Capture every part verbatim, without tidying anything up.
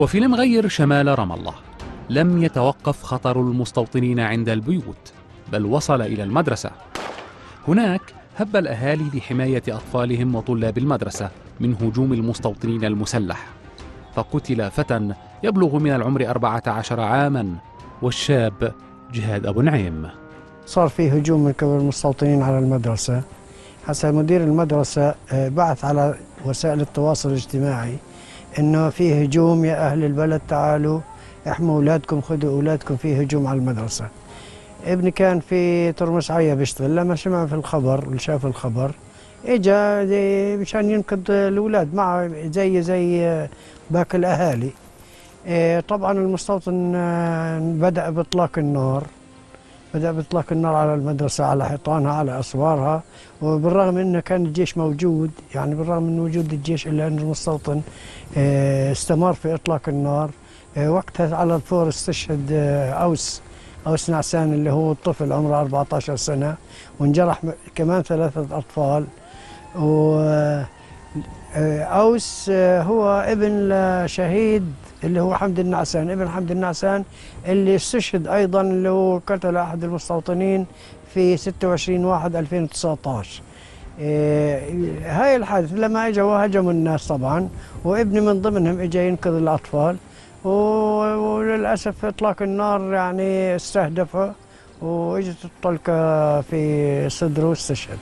وفي المغير شمال رام الله لم يتوقف خطر المستوطنين عند البيوت، بل وصل إلى المدرسة. هناك هب الأهالي لحماية أطفالهم وطلاب المدرسة من هجوم المستوطنين المسلح، فقتل فتى يبلغ من العمر أربعة عشر عاما، والشاب جهاد أبو نعيم. صار في هجوم من قبل المستوطنين على المدرسة. حسب مدير المدرسة بعث على وسائل التواصل الاجتماعي إنه في هجوم، يا أهل البلد تعالوا احموا أولادكم، خذوا أولادكم، في هجوم على المدرسة. ابني كان في ترمس عيا بيشتغل، لما سمع في الخبر وشاف الخبر اجا مشان ينقذ الأولاد معه زي زي باقي الأهالي. طبعا المستوطن بدأ بإطلاق النار بدأ بإطلاق النار على المدرسة، على حيطانها، على أسوارها، وبالرغم أنه كان الجيش موجود، يعني بالرغم من وجود الجيش إلا أن المستوطن استمر في إطلاق النار. وقتها على الفور استشهد أوس أوس نعسان اللي هو الطفل عمره أربعة عشر سنة، وانجرح كمان ثلاثة أطفال. وأوس هو ابن شهيد اللي هو حمد النعسان، ابن حمد النعسان اللي استشهد أيضا، اللي هو قتل أحد المستوطنين في ستة وعشرين واحد ألفين وتسعة عشر. هاي الحادث لما اجوا وهجموا الناس طبعا، وابني من ضمنهم اجى ينقذ الأطفال، وللأسف إطلاق النار يعني استهدفه، واجت الطلقة في صدره واستشهد.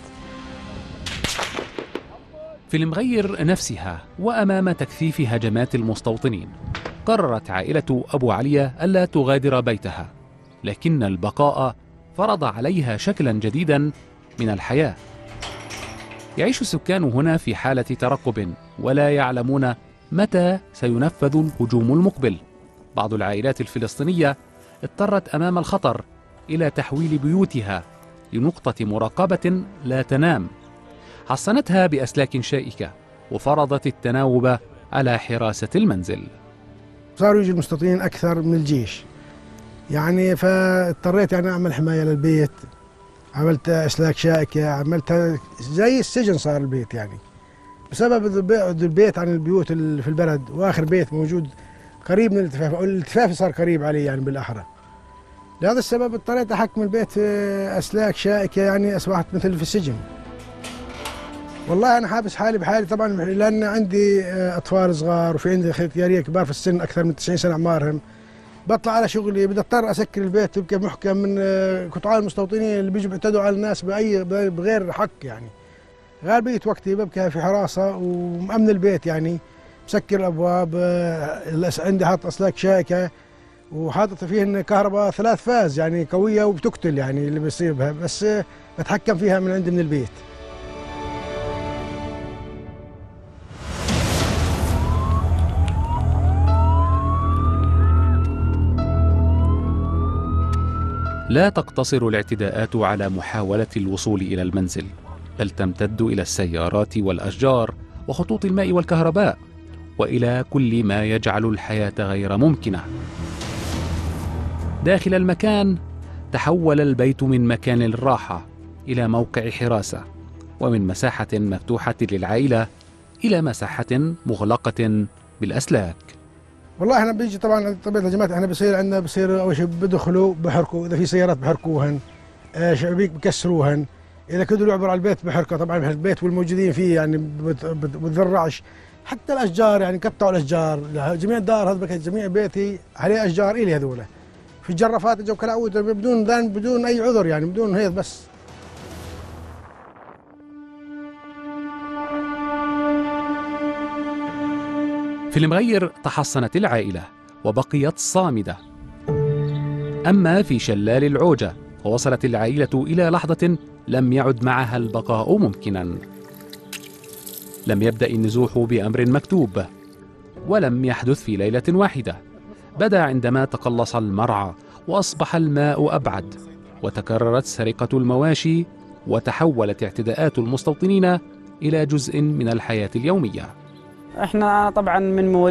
في المغير نفسها وأمام تكثيف هجمات المستوطنين، قررت عائلة أبو علية ألا تغادر بيتها، لكن البقاء فرض عليها شكلا جديدا من الحياة. يعيش السكان هنا في حالة ترقب، ولا يعلمون متى سينفذ الهجوم المقبل. بعض العائلات الفلسطينية اضطرت أمام الخطر إلى تحويل بيوتها لنقطة مراقبة لا تنام، حصنتها بأسلاك شائكة وفرضت التناوب على حراسة المنزل. صاروا يجي المستوطنين أكثر من الجيش، يعني فاضطريت يعني أعمل حماية للبيت، عملت أسلاك شائكة، عملتها زي السجن صار البيت، يعني بسبب بعد البيت عن البيوت اللي في البلد، وآخر بيت موجود قريب من الالتفاف، أو الالتفاف صار قريب عليه يعني بالأحرى. لهذا السبب اضطريت أحكم البيت أسلاك شائكة، يعني أصبحت مثل في السجن. والله أنا حابس حالي بحالي طبعا، لأن عندي أطفال صغار، وفي عندي ختيارية كبار في السن أكثر من تسعين سنة أعمارهم. بطلع على شغلي بدي اضطر اسكر البيت، يبقى محكم من قطاع المستوطنين اللي بيجوا بيعتدوا على الناس باي بغير حق. يعني غالبيه وقتي ببقى في حراسه ومأمن البيت، يعني مسكر الابواب، عندي حاط اسلاك شائكه وحاطط فيهن كهرباء ثلاث فاز يعني قويه وبتقتل يعني اللي بيصير بها، بس بتحكم فيها من عندي من البيت. لا تقتصر الاعتداءات على محاولة الوصول إلى المنزل، بل تمتد إلى السيارات والأشجار وخطوط الماء والكهرباء، وإلى كل ما يجعل الحياة غير ممكنة. داخل المكان تحول البيت من مكان الراحة إلى موقع حراسة، ومن مساحة مفتوحة للعائلة إلى مساحة مغلقة بالأسلاك. والله احنا بيجي طبعا طبيعه الهجمات، احنا بصير عندنا بصير اول شيء بدخلوا بحركوا، اذا في سيارات بحركوهن، آه شبابيك بكسروهن، اذا كدوا يعبروا على البيت بحركوا طبعا البيت والموجودين فيه يعني بتذرعش، حتى الاشجار يعني قطعوا الاشجار، جميع الدار هذا جميع بيتي عليه اشجار الي هذولا، في جرافات اجوا كلاعود بدون بدون اي عذر يعني بدون هيك بس. في المغير تحصنت العائلة وبقيت صامدة. أما في شلال العوجة ووصلت العائلة إلى لحظة لم يعد معها البقاء ممكنا. لم يبدأ النزوح بأمر مكتوب، ولم يحدث في ليلة واحدة. بدأ عندما تقلص المرعى وأصبح الماء أبعد، وتكررت سرقة المواشي، وتحولت اعتداءات المستوطنين إلى جزء من الحياة اليومية. احنا طبعا من مواليد